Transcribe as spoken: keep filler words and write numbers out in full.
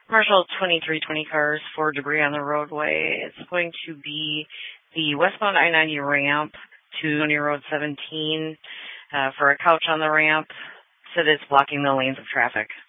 Commercial twenty-three twenty cars for debris on the roadway. It's going to be the westbound I ninety ramp to County Road seventeen uh, for a couch on the ramp. Said it's blocking the lanes of traffic.